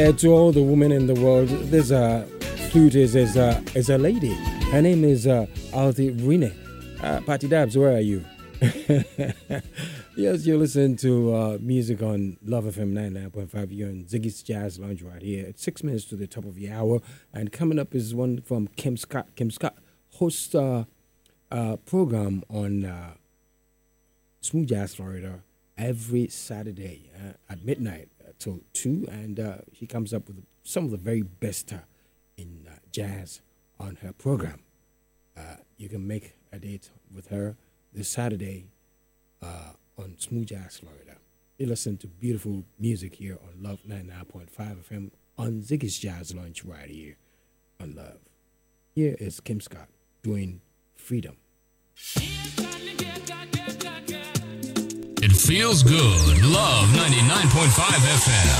to all the women in the world. This flute is a lady. Her name is Alti Rine. Patty Dabs, where are you? Yes, you're listening to music on Love FM 99.5. You're on Ziggy's Jazz Lounge right here. It's 6 minutes to the top of the hour. And coming up is one from Kim Scott. Kim Scott hosts a program on Smooth Jazz Florida every Saturday at midnight till 2. And she comes up with some of the very best in jazz on her program. You can make a date with her this Saturday on Smooth Jazz Florida. You listen to beautiful music here on Love 99.5 FM on Ziggy's Jazz Lounge right here on Love. Here is Kim Scott doing Freedom. It feels good. Love 99.5 FM.